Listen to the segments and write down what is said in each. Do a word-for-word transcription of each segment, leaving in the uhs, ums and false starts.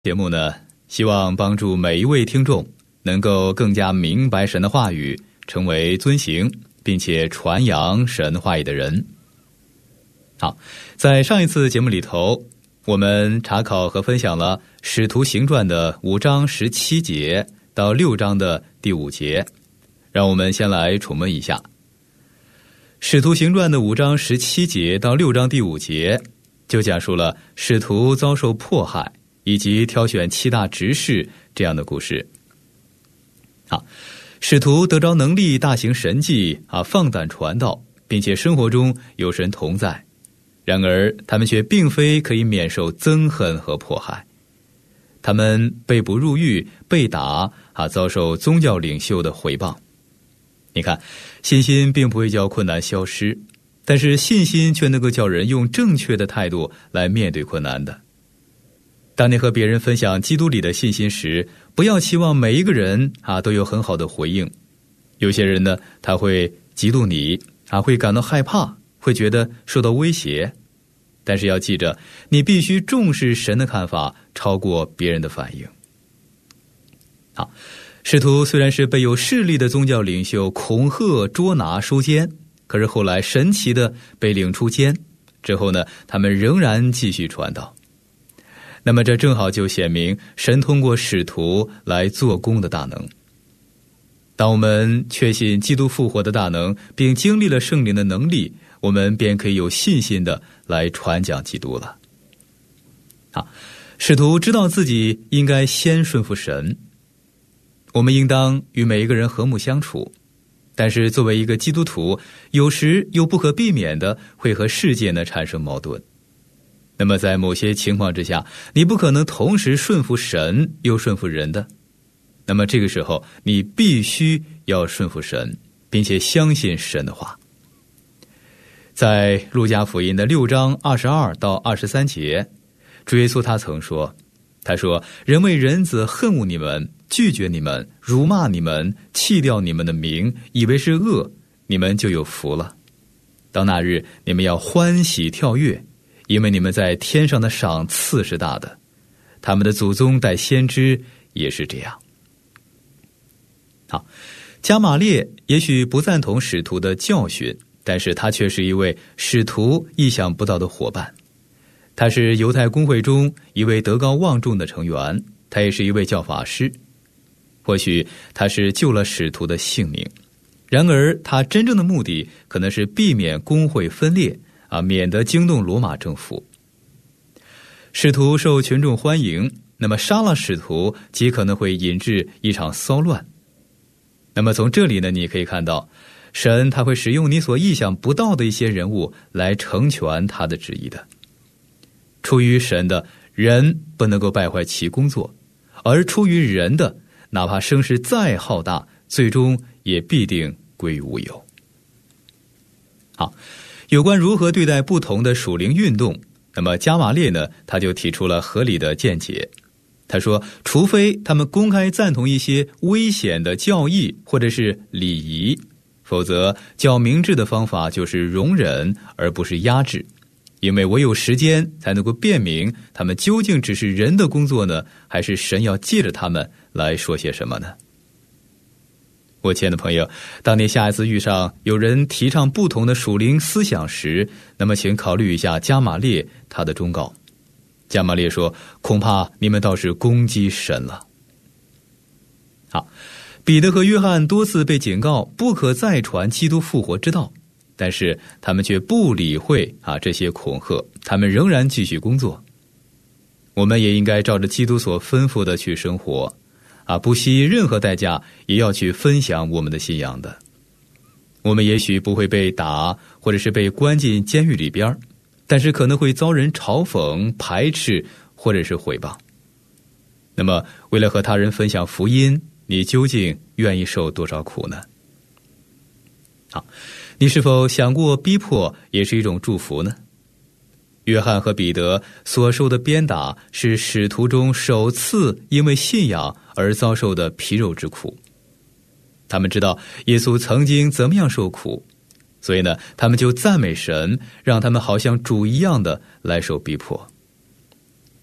节目呢，希望帮助每一位听众能够更加明白神的话语，成为遵行并且传扬神话语的人。好，在上一次节目里头，我们查考和分享了使徒行传的五章十七节到六章的第五节，让我们先来重温一下。使徒行传的五章十七节到六章第五节就讲述了使徒遭受迫害以及挑选七大执事这样的故事。好，使徒得着能力大行神迹啊，放胆传道，并且生活中有神同在。然而他们却并非可以免受憎恨和迫害，他们被捕入狱，被打啊，遭受宗教领袖的毁谤。你看，信心并不会叫困难消失，但是信心却能够叫人用正确的态度来面对困难的。当你和别人分享基督里的信心时，不要期望每一个人啊都有很好的回应。有些人呢，他会嫉妒你啊，会感到害怕，会觉得受到威胁。但是要记着，你必须重视神的看法，超过别人的反应。好，使徒虽然是被有势力的宗教领袖恐吓、捉拿、收监，可是后来神奇的被领出监之后呢，他们仍然继续传道。那么这正好就显明神通过使徒来做工的大能。当我们确信基督复活的大能，并经历了圣灵的能力，我们便可以有信心的来传讲基督了。好，使徒知道自己应该先顺服神。我们应当与每一个人和睦相处，但是作为一个基督徒，有时又不可避免的会和世界呢产生矛盾。那么在某些情况之下，你不可能同时顺服神又顺服人的。那么这个时候，你必须要顺服神，并且相信神的话。在路加福音的六章二十二到二十三节，主耶稣他曾说，他说，人为人子恨恶你们，拒绝你们，辱骂你们，弃掉你们的名，以为是恶，你们就有福了。到那日，你们要欢喜跳跃，因为你们在天上的赏赐是大的，他们的祖宗带先知也是这样。好，加玛列也许不赞同使徒的教训，但是他却是一位使徒意想不到的伙伴。他是犹太公会中一位德高望重的成员，他也是一位教法师。或许他是救了使徒的性命，然而他真正的目的可能是避免公会分裂啊，免得惊动罗马政府。使徒受群众欢迎，那么杀了使徒极可能会引致一场骚乱。那么从这里呢，你可以看到神他会使用你所意想不到的一些人物来成全他的旨意的。出于神的，人不能够败坏其工作，而出于人的，哪怕声势再浩大，最终也必定归于无有。好，有关如何对待不同的属灵运动，那么加玛列呢，他就提出了合理的见解。他说，除非他们公开赞同一些危险的教义或者是礼仪，否则较明智的方法就是容忍而不是压制，因为唯有时间才能够辨明他们究竟只是人的工作呢，还是神要借着他们来说些什么呢？我亲爱的朋友，当你下一次遇上有人提倡不同的属灵思想时，那么请考虑一下加玛列他的忠告。加玛列说，恐怕你们倒是攻击神了。好，彼得和约翰多次被警告不可再传基督复活之道，但是他们却不理会啊这些恐吓，他们仍然继续工作。我们也应该照着基督所吩咐的去生活啊，不惜任何代价也要去分享我们的信仰的。我们也许不会被打，或者是被关进监狱里边，但是可能会遭人嘲讽、排斥或者是毁谤。那么为了和他人分享福音，你究竟愿意受多少苦呢？好，你是否想过逼迫也是一种祝福呢？约翰和彼得所受的鞭打是使徒中首次因为信仰而遭受的皮肉之苦。他们知道耶稣曾经怎么样受苦，所以呢，他们就赞美神，让他们好像主一样的来受逼迫。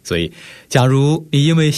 所以，假如你因为